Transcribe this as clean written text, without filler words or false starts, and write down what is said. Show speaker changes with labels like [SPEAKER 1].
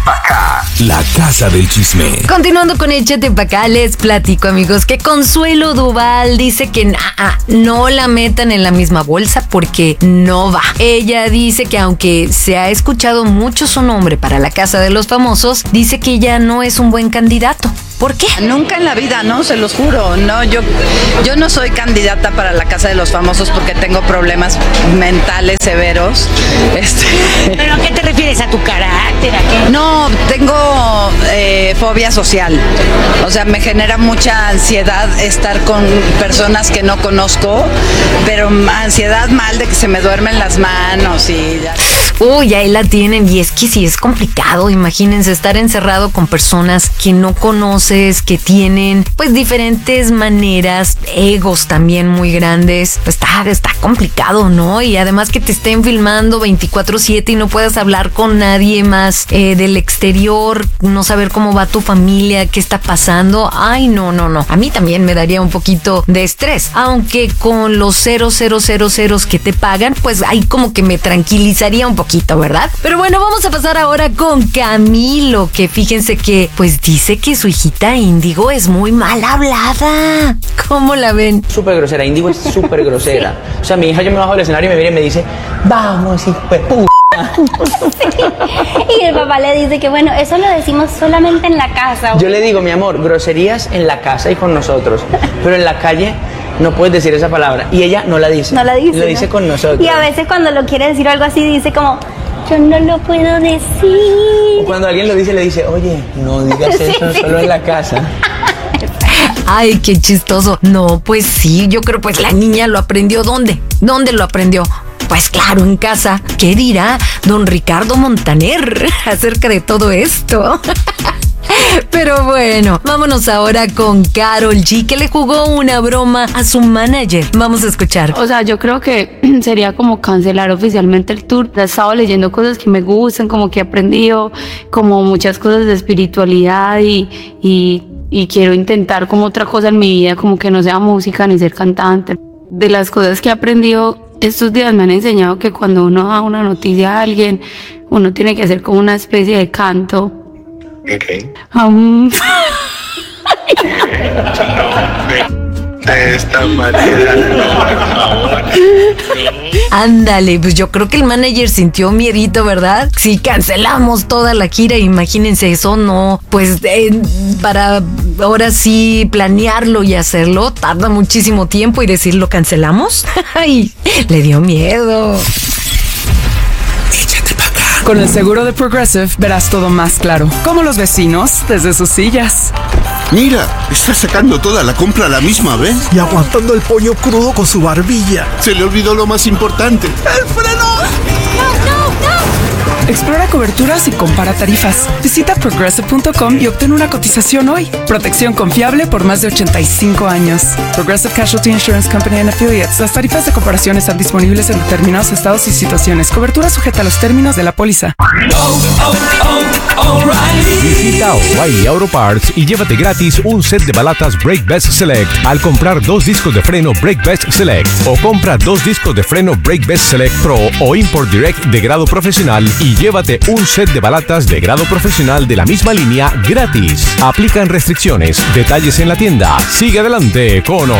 [SPEAKER 1] pa' acá, la casa del chisme.
[SPEAKER 2] Continuando con Échate pa' acá, les platico, amigos, que Consuelo Duval dice que no la metan en la misma bolsa porque no va. Ella dice que aunque se ha escuchado mucho su nombre para la Casa de los Famosos, dice que ella no es un buen candidato. ¿Por qué?
[SPEAKER 3] Nunca en la vida, ¿no? Se los juro. No, yo no soy candidata para la Casa de los Famosos porque tengo problemas mentales severos.
[SPEAKER 4] ¿Pero a qué te refieres? ¿A tu carácter? ¿A qué?
[SPEAKER 3] No, tengo fobia social. O sea, me genera mucha ansiedad estar con personas que no conozco, pero ansiedad mal de que se me duermen las manos y ya.
[SPEAKER 2] Uy, ahí la tienen, y es que sí es complicado. Imagínense estar encerrado con personas que no conoces, que tienen pues diferentes maneras, egos también muy grandes. Está complicado, ¿no? Y además que te estén filmando 24/7 y no puedas hablar con nadie más del exterior, no saber cómo va tu familia, qué está pasando. Ay, no. A mí también me daría un poquito de estrés, aunque con los 000 que te pagan, pues ahí como que me tranquilizaría un poquito, ¿verdad? Pero bueno, vamos a pasar ahora con Camilo, que fíjense que pues dice que su hijita Índigo es muy mal hablada. ¿Cómo la ven?
[SPEAKER 5] Súper grosera, Índigo es súper grosera. O sea, mi hija, yo me bajo del escenario y me viene y me dice, vamos, hijo de p***.
[SPEAKER 6] Y el papá le dice que bueno, eso lo decimos solamente en la casa.
[SPEAKER 5] Yo le digo, mi amor, groserías en la casa y con nosotros, pero en la calle no puedes decir esa palabra. Y ella no la dice.
[SPEAKER 6] No la dice.
[SPEAKER 5] Lo dice con nosotros.
[SPEAKER 6] Y a veces cuando lo quiere decir algo así, dice como, yo no lo puedo decir.
[SPEAKER 5] O cuando alguien lo dice, le dice, oye, no digas eso solo en la casa.
[SPEAKER 2] Ay, qué chistoso. No, pues sí, yo creo pues la niña lo aprendió. ¿Dónde lo aprendió? Pues claro, en casa. ¿Qué dirá don Ricardo Montaner acerca de todo esto? Pero bueno, vámonos ahora con Karol G, que le jugó una broma a su manager. Vamos a escuchar.
[SPEAKER 7] O sea, yo creo que sería como cancelar oficialmente el tour. He estado leyendo cosas que me gustan, como que he aprendido como muchas cosas de espiritualidad y quiero intentar como otra cosa en mi vida, como que no sea música ni ser cantante. De las cosas que he aprendido estos días me han enseñado que cuando uno da una noticia a alguien, uno tiene que hacer como una especie de canto.
[SPEAKER 8] Okay.
[SPEAKER 9] De esta manera, no, por favor.
[SPEAKER 2] Ándale, pues yo creo que el manager sintió miedito, ¿verdad? Si cancelamos toda la gira, imagínense eso, no, pues para ahora sí planearlo y hacerlo tarda muchísimo tiempo y decirlo cancelamos. Ay, le dio miedo.
[SPEAKER 10] Con el seguro de Progressive verás todo más claro, como los vecinos desde sus sillas.
[SPEAKER 11] Mira, está sacando toda la compra a la misma vez.
[SPEAKER 12] Y aguantando el pollo crudo con su barbilla.
[SPEAKER 11] Se le olvidó lo más importante.
[SPEAKER 12] ¡El freno!
[SPEAKER 10] Explora coberturas y compara tarifas. Visita Progressive.com y obtén una cotización hoy. Protección confiable por más de 85 años. Progressive Casualty Insurance Company and Affiliates. Las tarifas de comparación están disponibles en determinados estados y situaciones. Cobertura sujeta a los términos de la póliza.
[SPEAKER 1] Visita O'Reilly Auto Parts y llévate gratis un set de balatas Brake Best Select al comprar 2 discos de freno Brake Best Select, o compra 2 discos de freno Brake Best Select Pro o Import Direct de grado profesional y llévate un set de balatas de grado profesional de la misma línea gratis. Aplican restricciones. Detalles en la tienda. Sigue adelante con